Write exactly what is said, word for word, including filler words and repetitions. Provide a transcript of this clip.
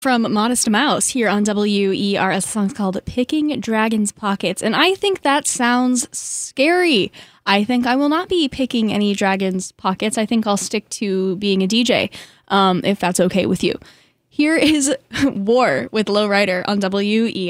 From Modest Mouse here on W E R S. The song's called Picking Dragon's Pockets. And I think that sounds scary. I think I will not be picking any dragon's pockets. I think I'll stick to being a D J, um, if that's okay with you. Here is War with Low Rider on W E R S.